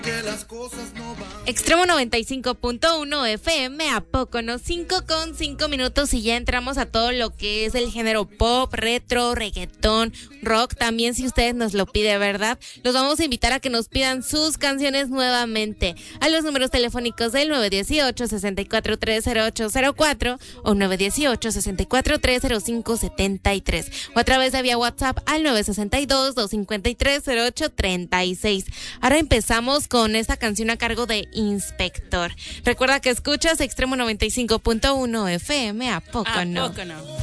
Extremo 95.1 FM, ¿a poco no? 5:05 y ya entramos a todo lo que es el género pop, retro, reggaetón, rock. También, si ustedes nos lo piden, ¿verdad? Los vamos a invitar a que nos pidan sus canciones nuevamente a los números telefónicos del 918-64-30804 o 918-64-30573 o a través de vía WhatsApp al 962-253-0836. Ahora empezamos con esta canción a cargo de Inspector. Recuerda que escuchas Extremo 95.1 FM, ¿a poco no?